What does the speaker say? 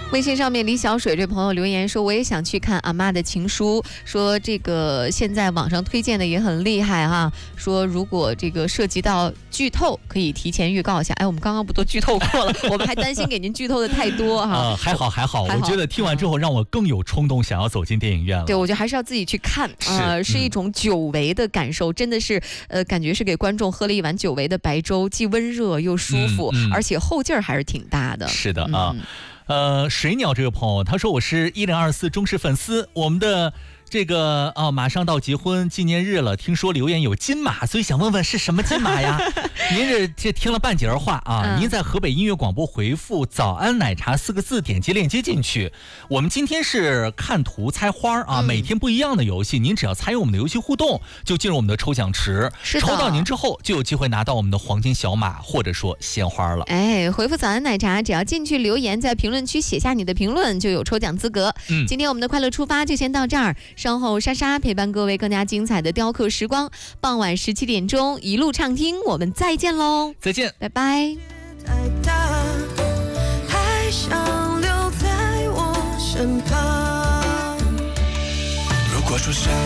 微信上面李小水这朋友留言说，我也想去看阿妈的情书，说这个现在网上推荐的也很厉害哈，说如果这个涉及到剧透，可以提前预告一下。哎，我们刚刚不都剧透过了？我们还担心给您剧透的太多哈。 还好，我觉得听完之后让我更有冲动想要走进电影院了。 对，我觉得还是要自己去看是一种久违的感受，真的是感觉是给观众喝了一碗久违的白粥，既温热又舒服，而且后劲儿还是挺大的。 是的啊。水鸟这个朋友他说，我是1024忠实粉丝，我们的这个马上到结婚纪念日了，听说留言有金马，所以想问问是什么金马呀？您这听了半截话啊，您在河北音乐广播回复早安奶茶4个字，点击链接进去。我们今天是看图猜花啊，每天不一样的游戏，您只要参与我们的游戏互动，就进入我们的抽奖池，抽到您之后就有机会拿到我们的黄金小马或者说鲜花了。 哎，回复早安奶茶，只要进去留言，在评论区写下你的评论，就有抽奖资格。今天我们的快乐出发就先到这儿，稍后莎莎陪伴各位更加精彩的雕刻时光，傍晚17点钟一路畅听，我们再见喽！ 再见， 拜拜。 还想留在我身旁，如果说